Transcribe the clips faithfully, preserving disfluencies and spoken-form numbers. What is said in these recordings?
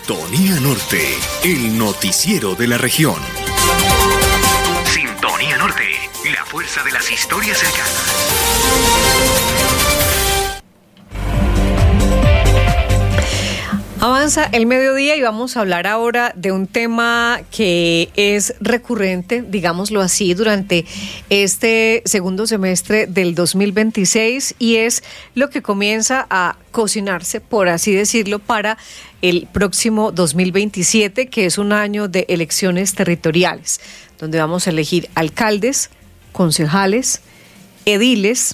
Sintonía Norte, el noticiero de la región. Sintonía Norte, la fuerza de las historias cercanas. Avanza el mediodía y vamos a hablar ahora de un tema que es recurrente, digámoslo así, durante este segundo semestre del dos mil veintiséis, y es lo que comienza a cocinarse, por así decirlo, para el próximo dos mil veintisiete, que es un año de elecciones territoriales, donde vamos a elegir alcaldes, concejales, ediles,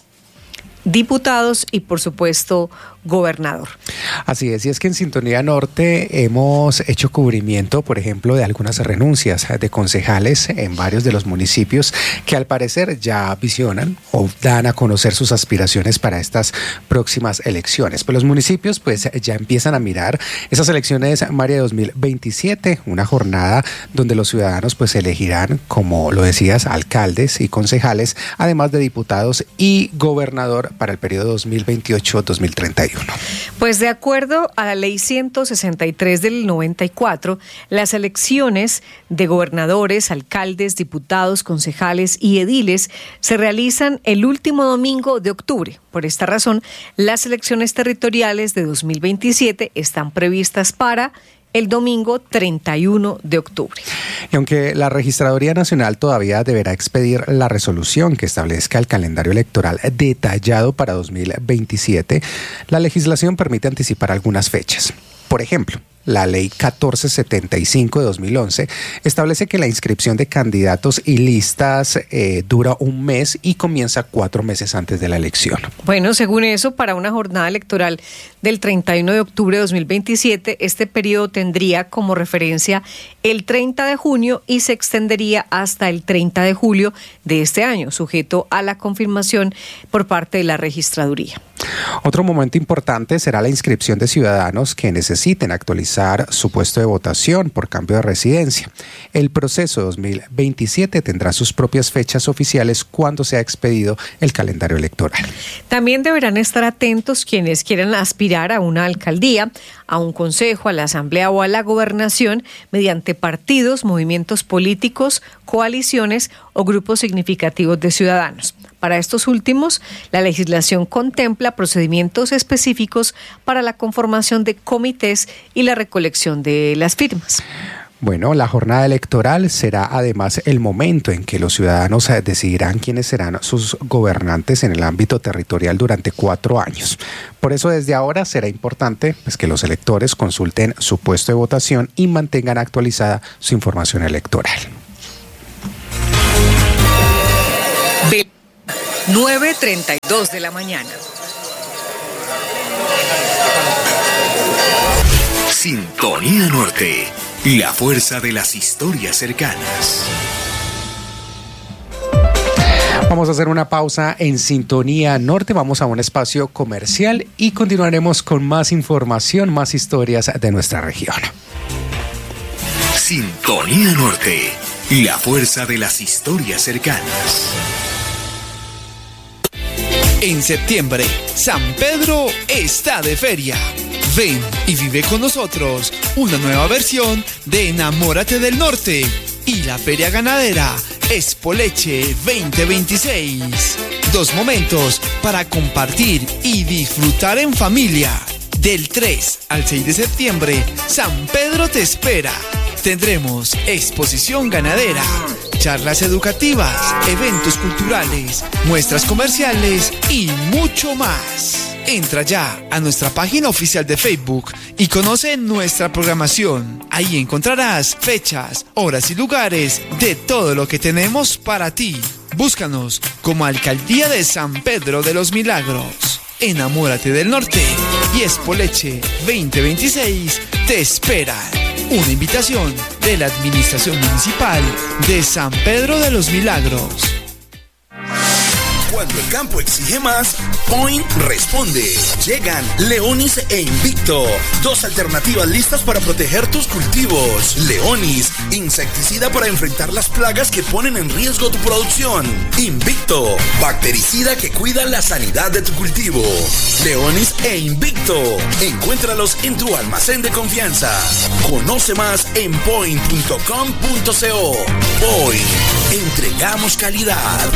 diputados y, por supuesto, gobernador. Así es, y es que en Sintonía Norte hemos hecho cubrimiento, por ejemplo, de algunas renuncias de concejales en varios de los municipios que al parecer ya visionan o dan a conocer sus aspiraciones para estas próximas elecciones. Pues los municipios pues ya empiezan a mirar esas elecciones, María, dos mil veintisiete, una jornada donde los ciudadanos pues elegirán, como lo decías, alcaldes y concejales, además de diputados y gobernador para el periodo dos mil veintiocho a dos mil treinta y uno. Pues de acuerdo a la ley ciento sesenta y tres del noventa y cuatro, las elecciones de gobernadores, alcaldes, diputados, concejales y ediles se realizan el último domingo de octubre. Por esta razón, las elecciones territoriales de dos mil veintisiete están previstas para el domingo treinta y uno de octubre. Y aunque la Registraduría Nacional todavía deberá expedir la resolución que establezca el calendario electoral detallado para dos mil veintisiete, la legislación permite anticipar algunas fechas. Por ejemplo, la Ley catorce setenta y cinco de dos mil once establece que la inscripción de candidatos y listas eh, dura un mes y comienza cuatro meses antes de la elección. Bueno, según eso, para una jornada electoral del treinta y uno de octubre de dos mil veintisiete, este periodo tendría como referencia el treinta de junio y se extendería hasta el treinta de julio de este año, sujeto a la confirmación por parte de la Registraduría. Otro momento importante será la inscripción de ciudadanos que necesiten actualizar su puesto de votación por cambio de residencia. El proceso dos mil veintisiete tendrá sus propias fechas oficiales cuando sea expedido el calendario electoral. También deberán estar atentos quienes quieran aspirar a una alcaldía, a un consejo, a la asamblea o a la gobernación mediante partidos, movimientos políticos, coaliciones o grupos significativos de ciudadanos. Para estos últimos, la legislación contempla procedimientos específicos para la conformación de comités y la recolección de las firmas. Bueno, la jornada electoral será además el momento en que los ciudadanos decidirán quiénes serán sus gobernantes en el ámbito territorial durante cuatro años. Por eso desde ahora será importante pues, que los electores consulten su puesto de votación y mantengan actualizada su información electoral. nueve treinta y dos de la mañana. Sintonía Norte, la fuerza de las historias cercanas. Vamos a hacer una pausa en Sintonía Norte, vamos a un espacio comercial y continuaremos con más información, más historias de nuestra región. Sintonía Norte, la fuerza de las historias cercanas. En septiembre, San Pedro está de feria. Ven y vive con nosotros una nueva versión de Enamórate del Norte y la Feria Ganadera Expoleche veinte veintiséis. Dos momentos para compartir y disfrutar en familia. Del tres al seis de septiembre, San Pedro te espera. Tendremos exposición ganadera, charlas educativas, eventos culturales, muestras comerciales y mucho más. Entra ya a nuestra página oficial de Facebook y conoce nuestra programación. Ahí encontrarás fechas, horas y lugares de todo lo que tenemos para ti. Búscanos como Alcaldía de San Pedro de los Milagros. Enamórate del Norte y Expoleche veinte veintiséis te esperan. Una invitación de la Administración Municipal de San Pedro de los Milagros. Cuando el campo exige más, Point responde. Llegan Leonis e Invicto, dos alternativas listas para proteger tus cultivos. Leonis, insecticida para enfrentar las plagas que ponen en riesgo tu producción. Invicto, bactericida que cuida la sanidad de tu cultivo. Leonis e Invicto, encuéntralos en tu almacén de confianza. Conoce más en point punto com punto co. Point, entregamos calidad.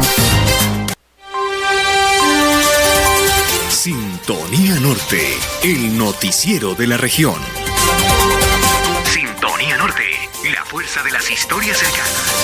Sintonía Norte, el noticiero de la región. Sintonía Norte, la fuerza de las historias cercanas.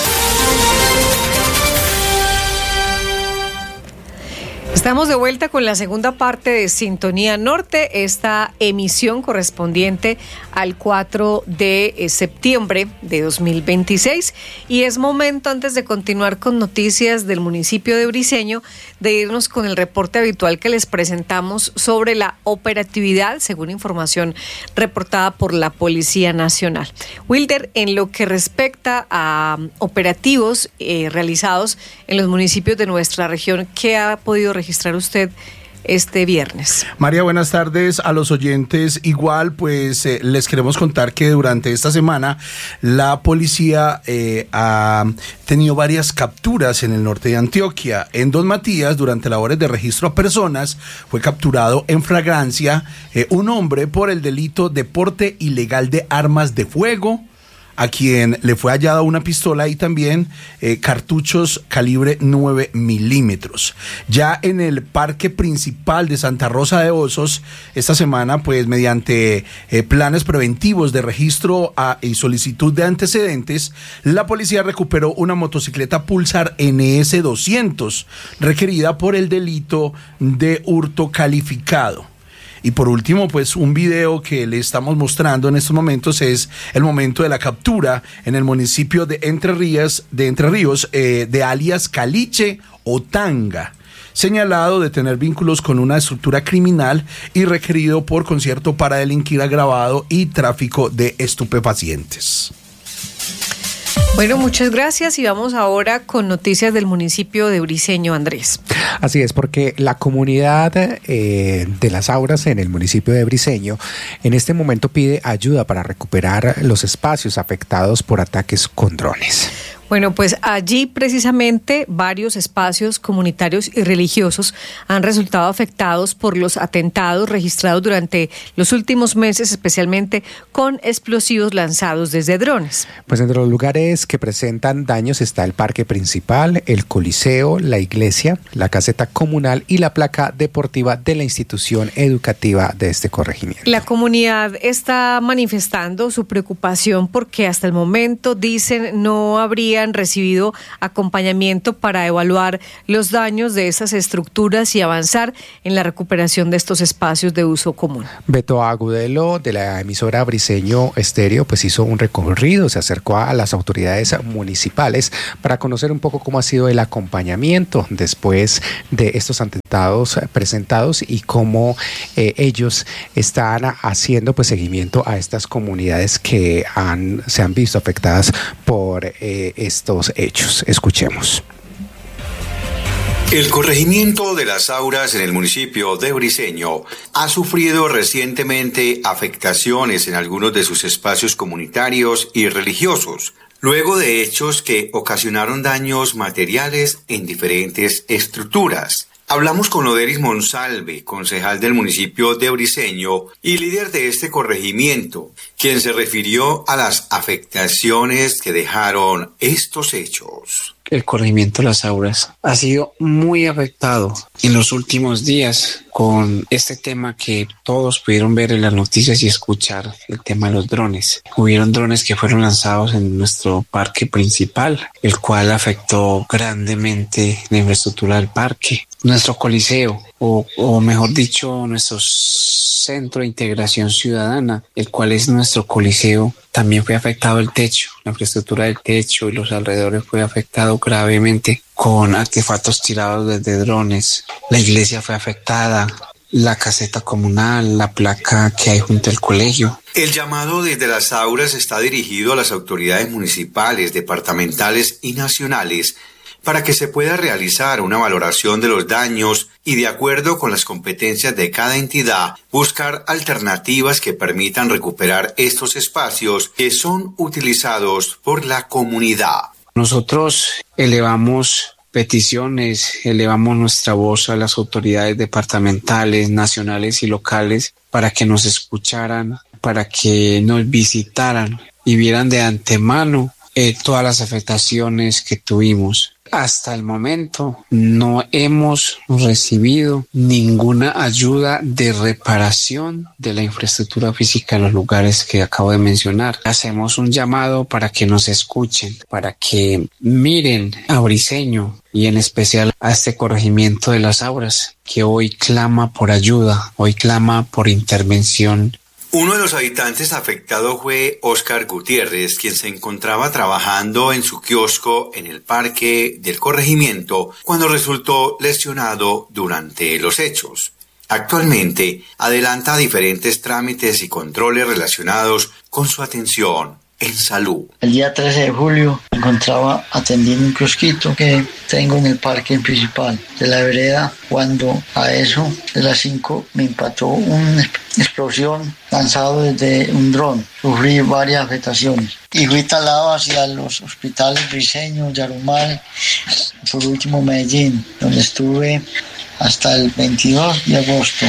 Estamos de vuelta con la segunda parte de Sintonía Norte, esta emisión correspondiente al cuatro de septiembre de dos mil veintiséis, y es momento, antes de continuar con noticias del municipio de Briceño, de irnos con el reporte habitual que les presentamos sobre la operatividad, según información reportada por la Policía Nacional. Wilder, en lo que respecta a operativos eh, realizados en los municipios de nuestra región, ¿qué ha podido registrar usted este viernes? María, buenas tardes a los oyentes. Igual, pues eh, les queremos contar que durante esta semana la policía eh, ha tenido varias capturas en el norte de Antioquia. En Don Matías, durante labores de registro a personas, fue capturado en flagrancia eh, un hombre por el delito de porte ilegal de armas de fuego, a quien le fue hallada una pistola y también eh, cartuchos calibre nueve milímetros. Ya en el parque principal de Santa Rosa de Osos, esta semana, pues mediante eh, planes preventivos de registro a, y solicitud de antecedentes, la policía recuperó una motocicleta Pulsar N S doscientos, requerida por el delito de hurto calificado. Y por último, pues un video que le estamos mostrando en estos momentos es el momento de la captura en el municipio de Entre Ríos, de, Entre Ríos, eh, de alias Caliche o Tanga, señalado de tener vínculos con una estructura criminal y requerido por concierto para delinquir agravado y tráfico de estupefacientes. Bueno, muchas gracias, y vamos ahora con noticias del municipio de Briceño, Andrés. Así es, porque la comunidad eh, de Las Auras en el municipio de Briceño en este momento pide ayuda para recuperar los espacios afectados por ataques con drones. Bueno, pues allí precisamente varios espacios comunitarios y religiosos han resultado afectados por los atentados registrados durante los últimos meses, especialmente con explosivos lanzados desde drones. Pues entre los lugares que presentan daños está el parque principal, el coliseo, la iglesia, la caseta comunal y la placa deportiva de la institución educativa de este corregimiento. La comunidad está manifestando su preocupación porque hasta el momento, dicen, no habría han recibido acompañamiento para evaluar los daños de esas estructuras y avanzar en la recuperación de estos espacios de uso común. Beto Agudelo, de la emisora Briceño Estéreo, pues hizo un recorrido, se acercó a las autoridades municipales para conocer un poco cómo ha sido el acompañamiento después de estos atentados presentados y cómo eh, ellos están haciendo pues seguimiento a estas comunidades que han, se han visto afectadas por eh, estos hechos. Escuchemos. El corregimiento de Las Auras en el municipio de Briceño ha sufrido recientemente afectaciones en algunos de sus espacios comunitarios y religiosos, luego de hechos que ocasionaron daños materiales en diferentes estructuras. Hablamos con Oderis Monsalve, concejal del municipio de Briceño y líder de este corregimiento, quien se refirió a las afectaciones que dejaron estos hechos. El corregimiento Las Auras ha sido muy afectado en los últimos días con este tema que todos pudieron ver en las noticias y escuchar, el tema de los drones. Hubieron drones que fueron lanzados en nuestro parque principal, el cual afectó grandemente la infraestructura del parque. Nuestro coliseo, o, o mejor dicho, nuestro centro de integración ciudadana, el cual es nuestro coliseo, también fue afectado el techo, la infraestructura del techo y los alrededores fue afectado gravemente con artefactos tirados desde drones. La iglesia fue afectada, la caseta comunal, la placa que hay junto al colegio. El llamado desde Las Auras está dirigido a las autoridades municipales, departamentales y nacionales para que se pueda realizar una valoración de los daños y, de acuerdo con las competencias de cada entidad, buscar alternativas que permitan recuperar estos espacios que son utilizados por la comunidad. Nosotros elevamos peticiones, elevamos nuestra voz a las autoridades departamentales, nacionales y locales para que nos escucharan, para que nos visitaran y vieran de antemano eh, todas las afectaciones que tuvimos. Hasta el momento no hemos recibido ninguna ayuda de reparación de la infraestructura física en los lugares que acabo de mencionar. Hacemos un llamado para que nos escuchen, para que miren a Briceño y en especial a este corregimiento de Las Auras, que hoy clama por ayuda, hoy clama por intervención. Uno de los habitantes afectados fue Óscar Gutiérrez, quien se encontraba trabajando en su kiosco en el parque del corregimiento cuando resultó lesionado durante los hechos. Actualmente adelanta diferentes trámites y controles relacionados con su atención en salud. El día trece de julio me encontraba atendiendo un kiosquito que tengo en el parque principal de la vereda cuando a eso de las cinco me impactó una explosión lanzado desde un dron. Sufrí varias afectaciones y fui trasladado hacia los hospitales Briceño, Yarumal, por último Medellín, donde estuve hasta el veintidós de agosto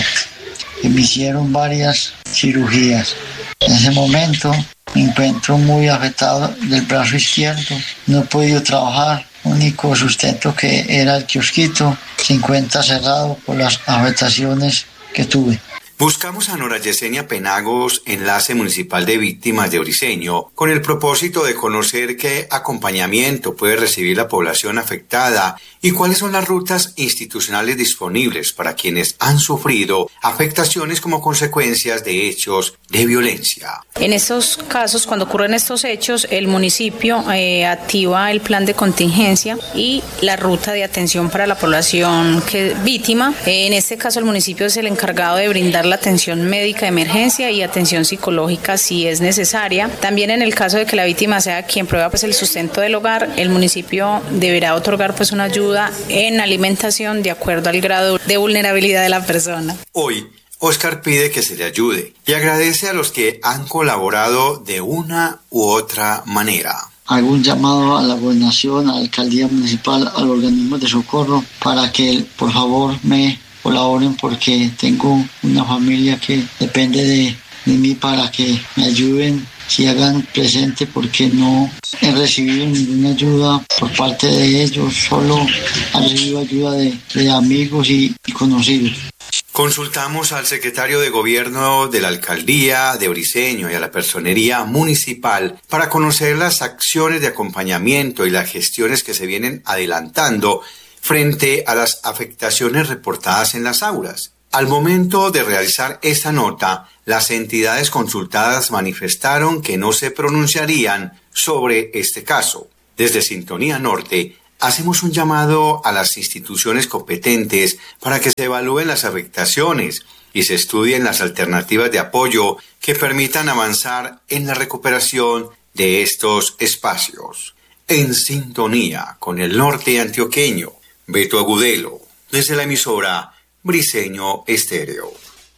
y me hicieron varias cirugías. En ese momento me encuentro muy afectado del brazo izquierdo, no he podido trabajar, único sustento que era el kiosquito se encuentra cerrado por las afectaciones que tuve. Buscamos a Nora Yesenia Penagos, enlace municipal de víctimas de Briceño, con el propósito de conocer qué acompañamiento puede recibir la población afectada y cuáles son las rutas institucionales disponibles para quienes han sufrido afectaciones como consecuencias de hechos de violencia. En estos casos, cuando ocurren estos hechos, el municipio eh, activa el plan de contingencia y la ruta de atención para la población que es víctima. Eh, en este caso, el municipio es el encargado de brindar la atención médica de emergencia y atención psicológica si es necesaria. También en el caso de que la víctima sea quien prueba pues el sustento del hogar, el municipio deberá otorgar pues una ayuda en alimentación de acuerdo al grado de vulnerabilidad de la persona. Hoy, Óscar pide que se le ayude y agradece a los que han colaborado de una u otra manera. Hago un llamado a la gobernación, a la alcaldía municipal, a los organismos de socorro para que por favor me colaboren porque tengo una familia que depende de, de mí para que me ayuden, si hagan presente porque no he recibido ninguna ayuda por parte de ellos, solo he recibido ayuda de, de amigos y, y conocidos. Consultamos al secretario de Gobierno de la Alcaldía de Briceño y a la Personería Municipal para conocer las acciones de acompañamiento y las gestiones que se vienen adelantando frente a las afectaciones reportadas en Las Auras. Al momento de realizar esta nota, las entidades consultadas manifestaron que no se pronunciarían sobre este caso. Desde Sintonía Norte, hacemos un llamado a las instituciones competentes para que se evalúen las afectaciones y se estudien las alternativas de apoyo que permitan avanzar en la recuperación de estos espacios. En sintonía con el norte antioqueño, Beto Agudelo, desde la emisora Briceño Estéreo.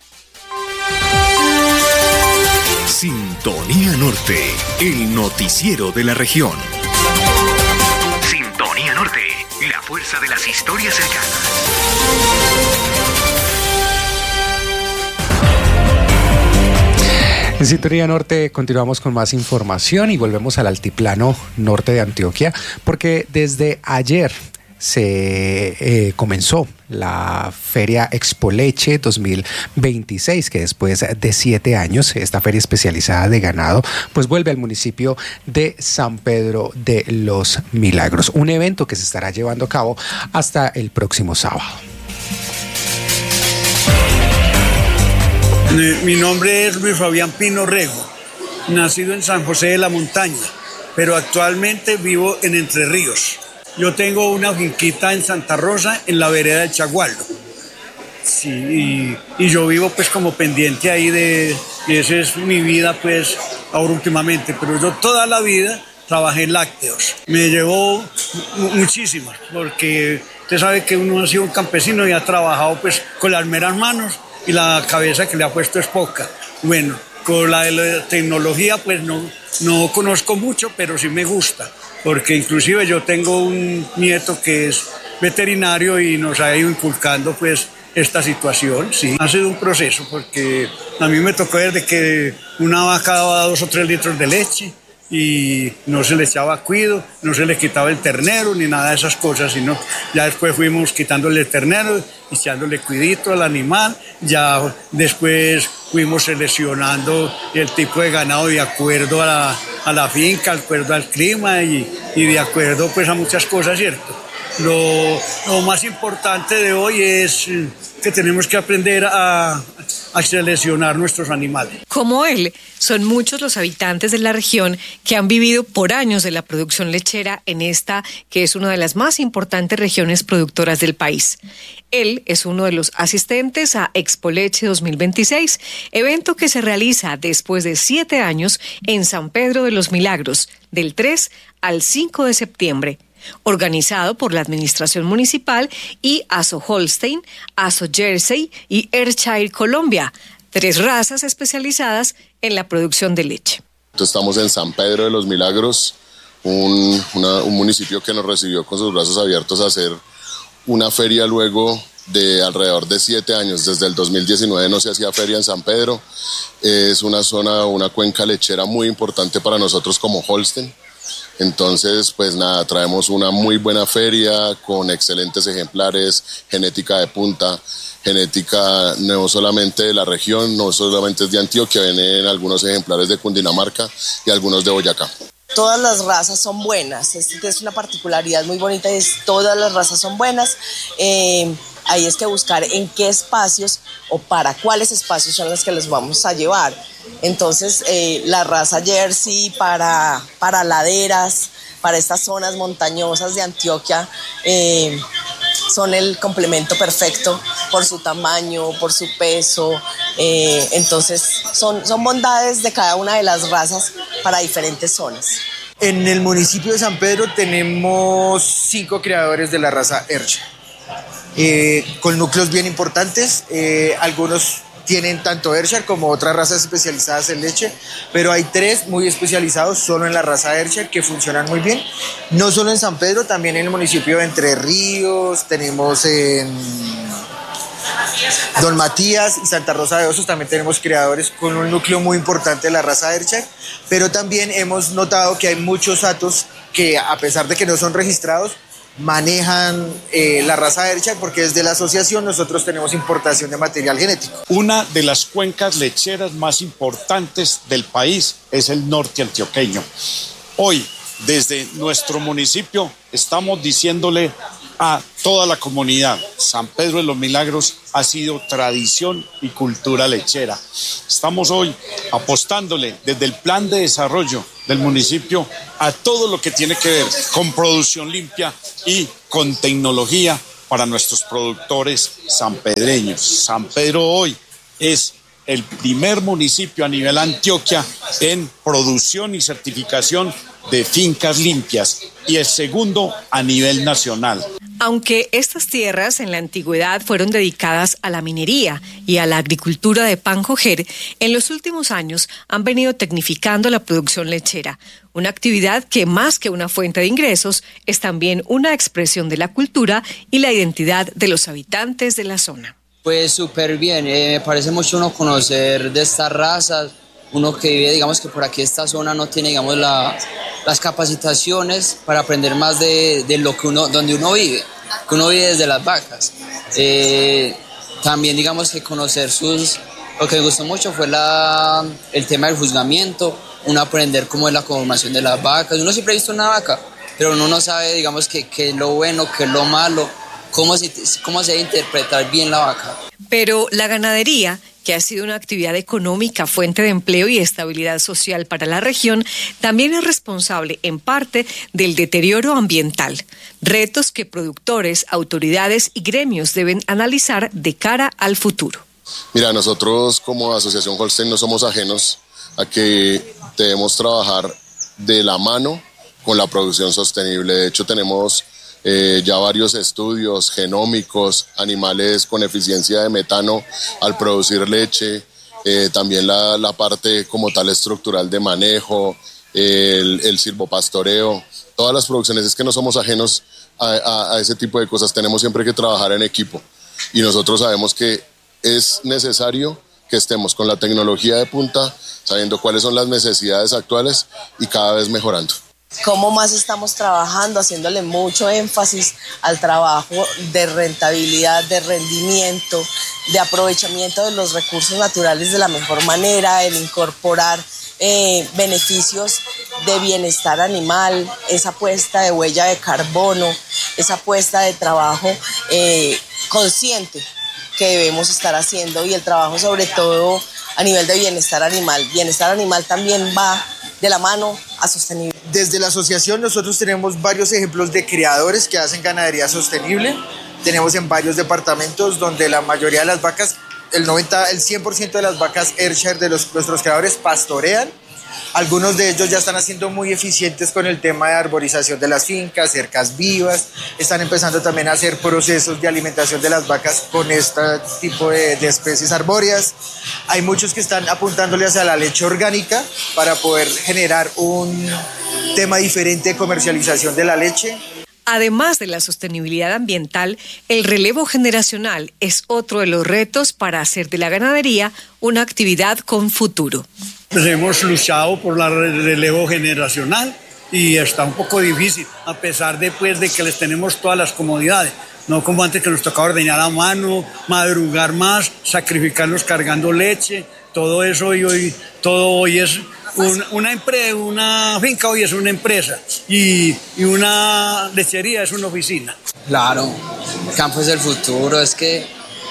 Sintonía Norte, el noticiero de la región. Sintonía Norte, la fuerza de las historias cercanas. En Sintonía Norte continuamos con más información y volvemos al altiplano norte de Antioquia, porque desde ayer se eh, comenzó la Feria Expoleche dos mil veintiséis, que después de siete años, esta feria especializada de ganado, pues vuelve al municipio de San Pedro de los Milagros, un evento que se estará llevando a cabo hasta el próximo sábado. Mi nombre es Luis Fabián Pino Rego, nacido en San José de la Montaña, pero actualmente vivo en Entre Ríos. Yo tengo una finquita en Santa Rosa, en la vereda del Chagualdo. Sí, y, y yo vivo pues como pendiente ahí de... Y esa es mi vida pues ahora últimamente. Pero yo toda la vida trabajé en lácteos. Me llevó muchísimas, porque usted sabe que uno ha sido un campesino y ha trabajado pues con las meras manos y la cabeza que le ha puesto es poca. Bueno, con la de la tecnología pues no, no conozco mucho, pero sí me gusta, porque inclusive yo tengo un nieto que es veterinario y nos ha ido inculcando pues esta situación. Sí, ha sido un proceso, porque a mí me tocó desde que una vaca daba dos o tres litros de leche y no se le echaba cuido, no se le quitaba el ternero ni nada de esas cosas, sino ya después fuimos quitándole el ternero, echándole cuidito al animal, ya después fuimos seleccionando el tipo de ganado de acuerdo a la, a la finca, de acuerdo al clima y, y de acuerdo pues a muchas cosas, ¿cierto? Lo, lo más importante de hoy es que tenemos que aprender a, a seleccionar nuestros animales. Como él, son muchos los habitantes de la región que han vivido por años de la producción lechera en esta, que es una de las más importantes regiones productoras del país. Él es uno de los asistentes a Expo Leche dos mil veintiséis, evento que se realiza después de siete años en San Pedro de los Milagros, del tres al cinco de septiembre. Organizado por la Administración Municipal y Aso Holstein, Aso Jersey y Ayrshire Colombia, tres razas especializadas en la producción de leche. Estamos en San Pedro de los Milagros, un, una, un municipio que nos recibió con sus brazos abiertos a hacer una feria luego de alrededor de siete años. Desde el dos mil diecinueve no se hacía feria en San Pedro. Es una zona, una cuenca lechera muy importante para nosotros como Holstein. Entonces, pues nada, traemos una muy buena feria con excelentes ejemplares, genética de punta, genética no solamente de la región, no solamente de Antioquia, vienen algunos ejemplares de Cundinamarca y algunos de Boyacá. Todas las razas son buenas, es, es una particularidad muy bonita, es, todas las razas son buenas. Eh, ahí es que buscar en qué espacios o para cuáles espacios son los que los vamos a llevar. Entonces, eh, la raza Jersey para, para laderas, para estas zonas montañosas de Antioquia, eh, son el complemento perfecto por su tamaño, por su peso. Eh, entonces, son, son bondades de cada una de las razas para diferentes zonas. En el municipio de San Pedro tenemos cinco criadores de la raza Ayrshire, eh, con núcleos bien importantes. Eh, algunos tienen tanto Ayrshire como otras razas especializadas en leche, pero hay tres muy especializados solo en la raza Ayrshire que funcionan muy bien, no solo en San Pedro, también en el municipio de Entre Ríos, tenemos en Don Matías y Santa Rosa de Osos, también tenemos criadores con un núcleo muy importante de la raza Ayrshire, pero también hemos notado que hay muchos hatos que, a pesar de que no son registrados, manejan eh, la raza Ayrshire, porque desde la asociación nosotros tenemos importación de material genético. Una de las cuencas lecheras más importantes del país es el norte antioqueño. Hoy, desde nuestro municipio, estamos diciéndole a toda la comunidad, San Pedro de los Milagros ha sido tradición y cultura lechera. Estamos hoy apostándole desde el plan de desarrollo del municipio a todo lo que tiene que ver con producción limpia y con tecnología para nuestros productores sanpedreños. San Pedro hoy es el primer municipio a nivel Antioquia en producción y certificación de fincas limpias y el segundo a nivel nacional. Aunque estas tierras en la antigüedad fueron dedicadas a la minería y a la agricultura de pan coger, en los últimos años han venido tecnificando la producción lechera, una actividad que más que una fuente de ingresos es también una expresión de la cultura y la identidad de los habitantes de la zona. Pues súper bien, eh, me parece mucho uno conocer de estas razas, uno que vive, digamos que por aquí esta zona no tiene, digamos, la, las capacitaciones para aprender más de, de lo que uno, donde uno vive, que uno vive desde las vacas. Eh, también, digamos, que conocer sus, lo que me gustó mucho fue la, el tema del juzgamiento, uno aprender cómo es la conformación de las vacas. Uno siempre ha visto una vaca, pero uno no sabe, digamos, que qué es lo bueno, qué es lo malo, cómo se, cómo se debe interpretar bien la vaca. Pero la ganadería, que ha sido una actividad económica, fuente de empleo y estabilidad social para la región, también es responsable en parte del deterioro ambiental, retos que productores, autoridades y gremios deben analizar de cara al futuro. Mira, nosotros como Asociación Holstein no somos ajenos a que debemos trabajar de la mano con la producción sostenible. De hecho, tenemos eh, ya varios estudios genómicos, animales con eficiencia de metano al producir leche, eh, también la, la parte como tal estructural de manejo, el, el silvopastoreo, todas las producciones. Es que no somos ajenos a, a, a ese tipo de cosas, tenemos siempre que trabajar en equipo y nosotros sabemos que es necesario que estemos con la tecnología de punta, sabiendo cuáles son las necesidades actuales y cada vez mejorando. ¿Cómo más estamos trabajando, haciéndole mucho énfasis al trabajo de rentabilidad, de rendimiento, de aprovechamiento de los recursos naturales de la mejor manera, el incorporar eh, beneficios de bienestar animal, esa puesta de huella de carbono, esa puesta de trabajo eh, consciente que debemos estar haciendo, y el trabajo sobre todo a nivel de bienestar animal. Bienestar animal también va de la mano a sostenible. Desde la asociación nosotros tenemos varios ejemplos de criadores que hacen ganadería sostenible. Tenemos en varios departamentos donde la mayoría de las vacas, el noventa, el cien por ciento de las vacas Ayrshire de los, nuestros criadores pastorean. Algunos de ellos ya están haciendo muy eficientes con el tema de arborización de las fincas, cercas vivas. Están empezando también a hacer procesos de alimentación de las vacas con este tipo de, de especies arbóreas. Hay muchos que están apuntándole hacia la leche orgánica para poder generar un tema diferente de comercialización de la leche. Además de la sostenibilidad ambiental, el relevo generacional es otro de los retos para hacer de la ganadería una actividad con futuro. Pues hemos luchado por el relevo generacional y está un poco difícil, a pesar de, pues, de que les tenemos todas las comodidades. No como antes, que nos tocaba ordeñar a mano, madrugar más, sacrificarlos cargando leche, todo eso, y hoy, todo hoy es un, una empresa, una finca hoy es una empresa, y, y una lechería es una oficina. Claro, el campo es el futuro, es que,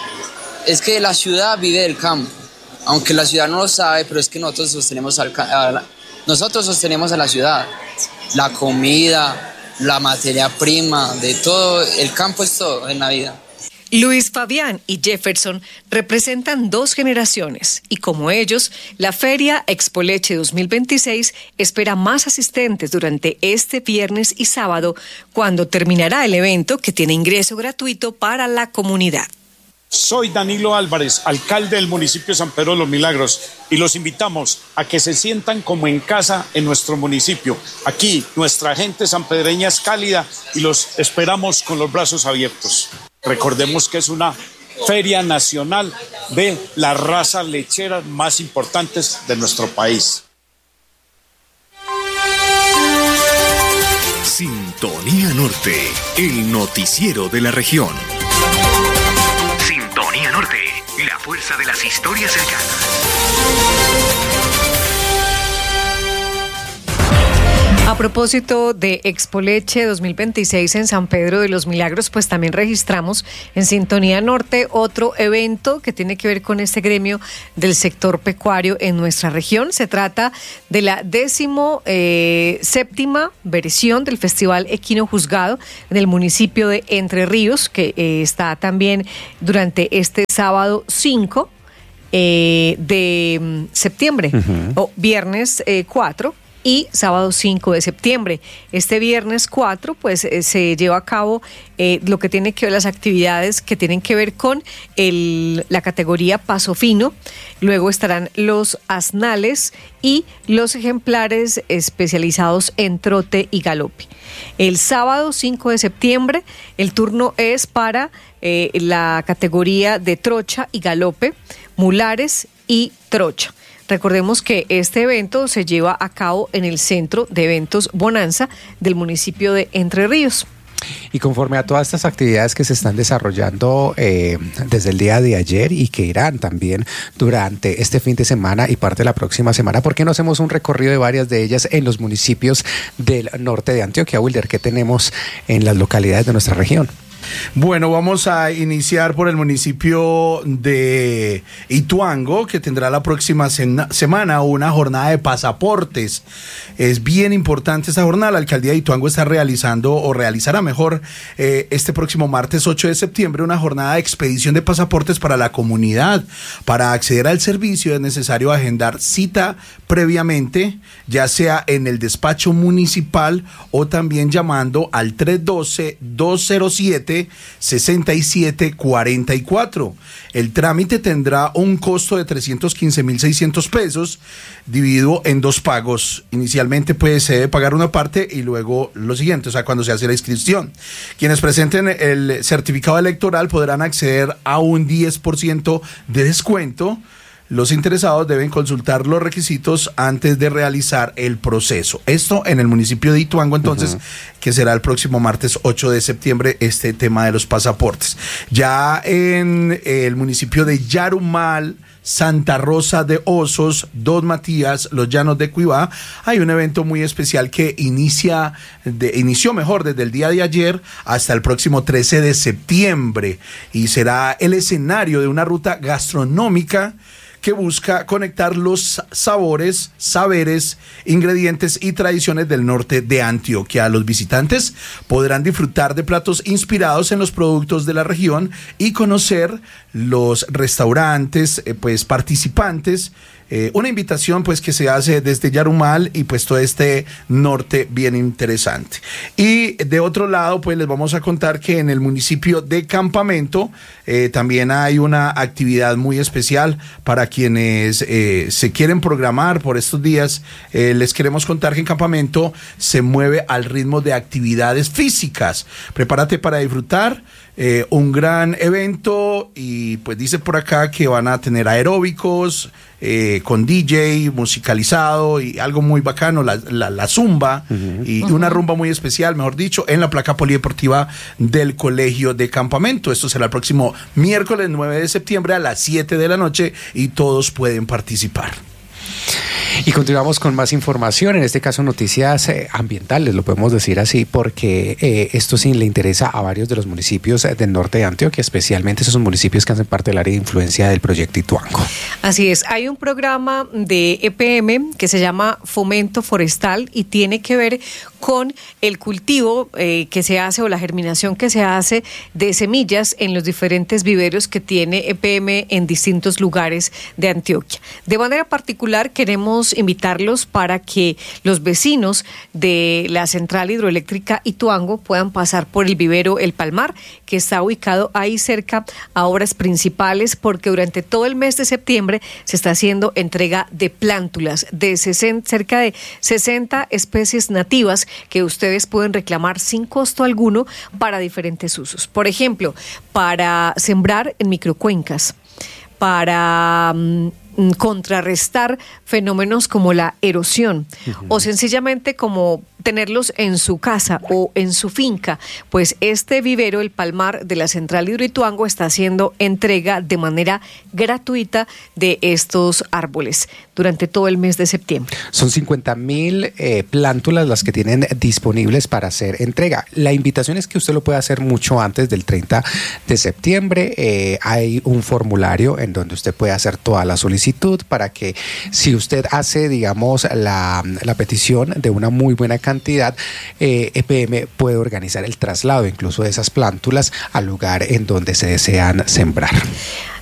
es que la ciudad vive del campo, aunque la ciudad no lo sabe, pero es que nosotros sostenemos, al, a la, nosotros sostenemos a la ciudad, la comida, la materia prima, de todo, el campo es todo en la vida. Luis Fabián y Jefferson representan dos generaciones y, como ellos, la Feria Expoleche dos mil veintiséis espera más asistentes durante este viernes y sábado, cuando terminará el evento, que tiene ingreso gratuito para la comunidad. Soy Danilo Álvarez, alcalde del municipio de San Pedro de los Milagros, y los invitamos a que se sientan como en casa en nuestro municipio. Aquí nuestra gente sanpedreña es cálida y los esperamos con los brazos abiertos. Recordemos que es una feria nacional de las razas lecheras más importantes de nuestro país. Sintonía Norte, el noticiero de la región. Sintonía Norte, la fuerza de las historias cercanas. A propósito de Expoleche dos mil veintiséis en San Pedro de los Milagros, pues también registramos en Sintonía Norte otro evento que tiene que ver con este gremio del sector pecuario en nuestra región. Se trata de la décimo eh, séptima versión del Festival Equino Juzgado en el municipio de Entre Ríos, que eh, está también durante este sábado cinco eh, de septiembre, uh-huh. o viernes eh, cuatro. Y sábado cinco de septiembre. Este viernes cuatro, pues eh, se lleva a cabo eh, lo que tiene que ver las actividades que tienen que ver con el, la categoría paso fino. Luego estarán los asnales y los ejemplares especializados en trote y galope. El sábado cinco de septiembre, el turno es para eh, la categoría de trocha y galope, mulares y trocha. Recordemos que este evento se lleva a cabo en el Centro de Eventos Bonanza del municipio de Entre Ríos. Y conforme a todas estas actividades que se están desarrollando eh, desde el día de ayer y que irán también durante este fin de semana y parte de la próxima semana, ¿por qué no hacemos un recorrido de varias de ellas en los municipios del norte de Antioquia? Wilder, ¿qué tenemos en las localidades de nuestra región? Bueno, vamos a iniciar por el municipio de Ituango, que tendrá la próxima sena- semana una jornada de pasaportes. Es bien importante esta jornada. La alcaldía de Ituango está realizando, o realizará mejor, eh, este próximo martes ocho de septiembre, una jornada de expedición de pasaportes para la comunidad. Para acceder al servicio es necesario agendar cita previamente, ya sea en el despacho municipal o también llamando al tres uno dos, dos cero siete, seis siete cuatro cuatro. El trámite tendrá un costo de trescientos quince mil seiscientos pesos, dividido en dos pagos. Inicialmente pues se debe pagar una parte y luego lo siguiente, o sea, cuando se hace la inscripción. Quienes presenten el certificado electoral podrán acceder a un diez por ciento de descuento. Los interesados deben consultar los requisitos antes de realizar el proceso. Esto en el municipio de Ituango, entonces, uh-huh. que será el próximo martes ocho de septiembre, este tema de los pasaportes. Ya en el municipio de Yarumal, Santa Rosa de Osos, Dos Matías, Los Llanos de Cuibá, hay un evento muy especial que inicia, de, inició mejor desde el día de ayer hasta el próximo trece de septiembre, y será el escenario de una ruta gastronómica que busca conectar los sabores, saberes, ingredientes y tradiciones del norte de Antioquia. Los visitantes podrán disfrutar de platos inspirados en los productos de la región y conocer los restaurantes eh, pues participantes. Eh, una invitación pues que se hace desde Yarumal y pues todo este norte bien interesante. Y de otro lado pues les vamos a contar que en el municipio de Campamento eh, también hay una actividad muy especial para quienes eh, se quieren programar por estos días. Eh, les queremos contar que en Campamento se mueve al ritmo de actividades físicas. Prepárate para disfrutar eh, un gran evento, y pues dice por acá que van a tener aeróbicos, Eh, con D J musicalizado y algo muy bacano, la, la, la zumba, uh-huh. y uh-huh. una rumba muy especial, mejor dicho, en la placa polideportiva del Colegio de Campamento. Esto será el próximo miércoles nueve de septiembre a las siete de la noche y todos pueden participar. Y continuamos con más información, en este caso noticias eh, ambientales, lo podemos decir así, porque eh, esto sí le interesa a varios de los municipios del norte de Antioquia, especialmente esos municipios que hacen parte del área de influencia del proyecto Ituango. Así es, hay un programa de E P M que se llama Fomento Forestal y tiene que ver con el cultivo eh, que se hace o la germinación que se hace de semillas en los diferentes viveros que tiene E P M en distintos lugares de Antioquia. De manera particular queremos invitarlos para que los vecinos de la central hidroeléctrica Ituango puedan pasar por el vivero El Palmar, que está ubicado ahí cerca a obras principales, porque durante todo el mes de septiembre se está haciendo entrega de plántulas de sesenta, cerca de sesenta especies nativas que ustedes pueden reclamar sin costo alguno para diferentes usos. Por ejemplo, para sembrar en microcuencas, para um, contrarrestar fenómenos como la erosión, uh-huh. o sencillamente como tenerlos en su casa o en su finca. Pues este vivero, El Palmar de la Central Hidroituango, está haciendo entrega de manera gratuita de estos árboles durante todo el mes de septiembre. Son cincuenta mil eh, plántulas las que tienen disponibles para hacer entrega. La invitación es que usted lo pueda hacer mucho antes del treinta de septiembre. Eh, hay un formulario en donde usted puede hacer toda la solicitud para que, si usted hace, digamos, la, la petición de una muy buena cantidad, cantidad, eh, E P M puede organizar el traslado incluso de esas plántulas al lugar en donde se desean sembrar.